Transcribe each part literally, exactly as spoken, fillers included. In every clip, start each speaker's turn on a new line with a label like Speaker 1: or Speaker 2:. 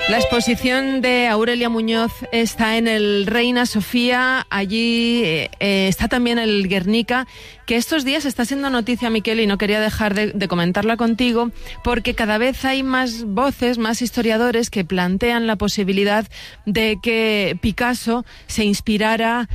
Speaker 1: La exposición de Aurelia Muñoz está en el Reina Sofía, allí eh, está también el Guernica, que estos días está siendo noticia, Miquel, y no quería dejar de, de comentarla contigo, porque cada vez hay más voces, más historiadores que plantean la posibilidad de que Picasso se inspirara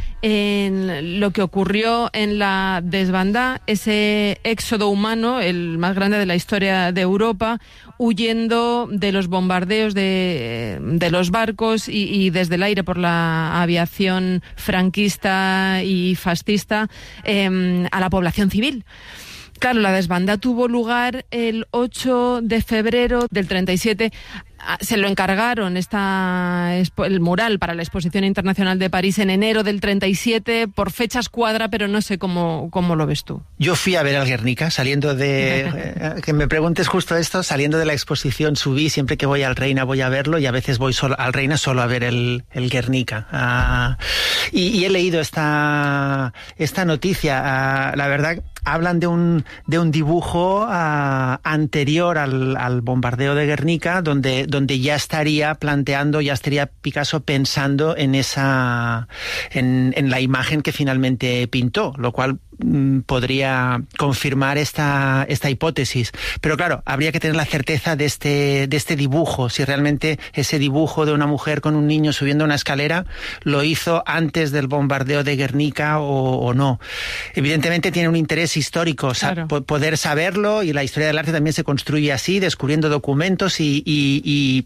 Speaker 1: en lo que ocurrió en la Desbandá, ese éxodo humano, el más grande de la historia de Europa, huyendo de los bombardeos de, de los barcos y, y desde el aire por la aviación franquista y fascista eh, a la población civil. Claro, la Desbandá tuvo lugar el ocho de febrero del treinta y siete. Se lo encargaron esta, el mural para la Exposición Internacional de París en enero del treinta y siete, por fechas cuadra, pero no sé cómo, cómo lo ves tú.
Speaker 2: Yo fui a ver al Guernica, saliendo de... eh, que me preguntes justo esto, saliendo de la exposición subí, siempre que voy al Reina voy a verlo, y a veces voy solo al Reina solo a ver el, el Guernica. Ah, y, y he leído esta, esta noticia, ah, la verdad... Hablan de un, de un dibujo uh, anterior al, al bombardeo de Guernica, donde, donde ya estaría planteando, ya estaría Picasso pensando en esa, en, en la imagen que finalmente pintó, lo cual mm, podría confirmar esta, esta hipótesis. Pero claro, habría que tener la certeza de este, de este dibujo, si realmente ese dibujo de una mujer con un niño subiendo una escalera lo hizo antes del bombardeo de Guernica o, o no. Evidentemente tiene un interés histórico, claro. sa- poder saberlo, y la historia del arte también se construye así, descubriendo documentos y, y, y,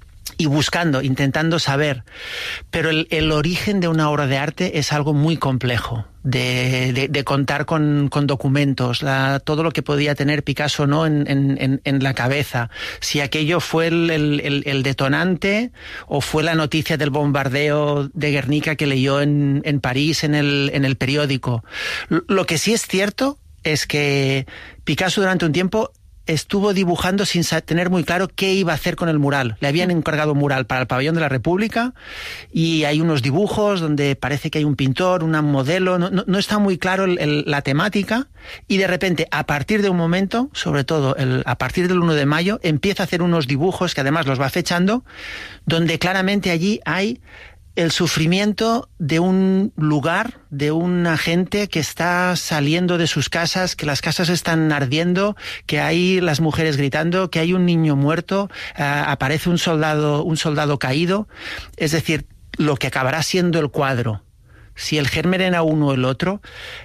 Speaker 2: y buscando, intentando saber. Pero el, el origen de una obra de arte es algo muy complejo. De, de, de contar con, con documentos, la, todo lo que podía tener Picasso, ¿no?, en, en, en la cabeza, si aquello fue el, el, el detonante o fue la noticia del bombardeo de Guernica que leyó en, en París en el, en el periódico. Lo que sí es cierto es que Picasso durante un tiempo estuvo dibujando sin tener muy claro qué iba a hacer con el mural. Le habían encargado un mural para el Pabellón de la República y hay unos dibujos donde parece que hay un pintor, una modelo, no, no, no está muy claro el, el, la temática, y de repente, a partir de un momento, sobre todo el, a partir del uno de mayo, empieza a hacer unos dibujos que además los va fechando, donde claramente allí hay el sufrimiento de un lugar, de una gente que está saliendo de sus casas, que las casas están ardiendo, que hay las mujeres gritando, que hay un niño muerto, uh, aparece un soldado, un soldado caído. Es decir, lo que acabará siendo el cuadro. Si el germen era uno o el otro,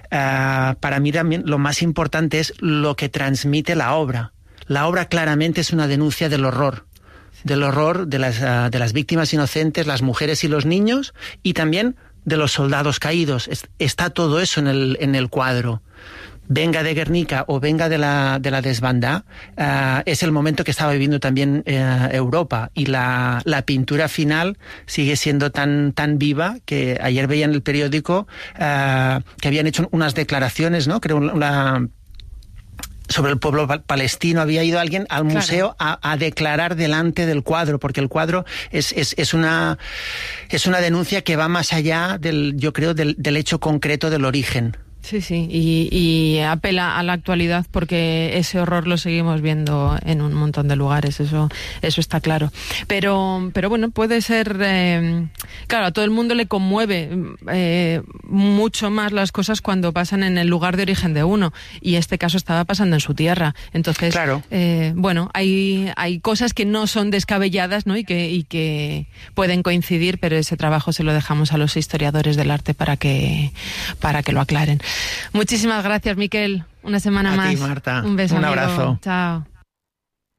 Speaker 2: uh, para mí también lo más importante es lo que transmite la obra. La obra claramente es una denuncia del horror. del horror de las, uh, de las víctimas inocentes, las mujeres y los niños, y también de los soldados caídos. Es, está todo eso en el, en el cuadro. Venga de Guernica o venga de la, de la Desbandá, uh, es el momento que estaba viviendo también uh, Europa, y la, la pintura final sigue siendo tan, tan viva que ayer veía en el periódico uh, que habían hecho unas declaraciones, ¿no? Creo la... sobre el pueblo palestino, había ido alguien al claro. museo a, a declarar delante del cuadro, porque el cuadro es, es, es, una, es una denuncia que va más allá del, yo creo, del, del hecho concreto del origen.
Speaker 1: Sí, sí, y, y apela a la actualidad, porque ese horror lo seguimos viendo en un montón de lugares, eso eso está claro. Pero pero bueno, puede ser... Eh, claro, a todo el mundo le conmueve eh, mucho más las cosas cuando pasan en el lugar de origen de uno, y este caso estaba pasando en su tierra. Entonces,
Speaker 2: claro.
Speaker 1: eh, bueno, hay hay cosas que no son descabelladas, ¿no?, y que, y que pueden coincidir, pero ese trabajo se lo dejamos a los historiadores del arte para que, para que lo aclaren. Muchísimas gracias, Miquel. Una semana
Speaker 2: a
Speaker 1: más.
Speaker 2: Ti, Marta.
Speaker 1: Un beso.
Speaker 2: Un
Speaker 1: amigo.
Speaker 2: abrazo.
Speaker 1: Chao.